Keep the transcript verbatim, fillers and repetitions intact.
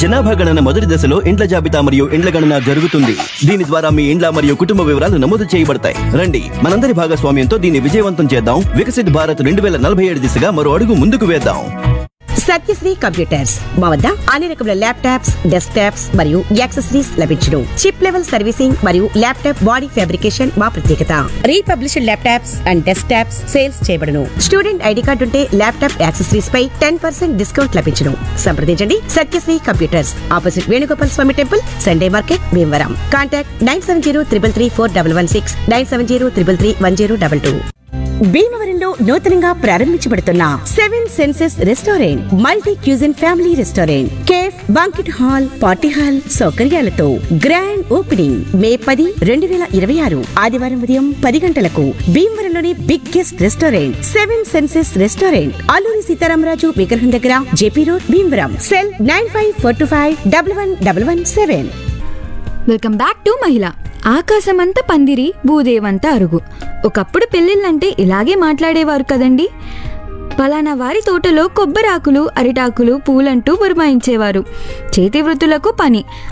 జనాభా గణన మొదటి దశలో ఇండ్ల జాబితా మరియు ఇండ్ల గణన జరుగుతుంది. దీని ద్వారా మీ ఇండ్ల మరియు కుటుంబ వివరాలు నమోదు చేయబడతాయి. రండి, మనందరి భాగస్వామ్యంతో దీన్ని విజయవంతం చేద్దాం. వికసిత్ భారత్ రెండు వేల నలభై ఏడు దిశగా మరో అడుగు ముందుకు వేద్దాం. సత్యశ్రీ కంప్యూటర్స్ మా వద్ద అన్ని రకముల ల్యాప్టాప్స్, డెస్క్ టాప్స్ మరియు యాక్సెసరీస్ లభించును. చిప్ లెవెల్ సర్వీసింగ్ మరియు ల్యాప్టాప్ బాడీ ఫ్యాబ్రికేషన్ మా ప్రత్యేకత. Republished laptops and desk tops sales చేయబడును. స్టూడెంట్ ఐడి కార్డు ఉంటే ల్యాప్టాప్ యాక్సెసరీస్ పై టెన్ పర్సెంట్ డిస్కౌంట్ లభించును. సంప్రదించండి సత్యశ్రీ కంప్యూటర్స్, ఆపోజిట్ వేణుగోపాల్ స్వామి temple, Sunday market, Bhimavaram. Contact nine seven zero triple three four double one six, nine seven zero triple three one zero double two. భీమవరంలో నూతనంగా ప్రారంభించబడుతున్న seven senses restaurant, multi cuisine family restaurant, cafe, banquet hall, party hall సౌకర్యాలతో grand opening మే పది రెండు వేల ఇరవై ఆరు ఆదివారం ఉదయం పది గంటలకు. భీమవరంలోని biggest restaurant seven senses restaurant, Alluri Sitaramaraju విగ్రహం దగ్గర, JP road, Bhimavaram. Cell nine five four two five double one double one seven. Welcome back to మహిళ. ఆకాశమంతా పందిరి, భూదేవంతా అరుగు. ఒకప్పుడు పెళ్ళిళ్ళంటే ఇలాగే మాట్లాడేవారు కదండి. పలానా వారి తోటలో కొబ్బరాకులు, అరిటాకులు, పూలంటూ పురమాయించేవారు. చేతి వృత్తులకు పని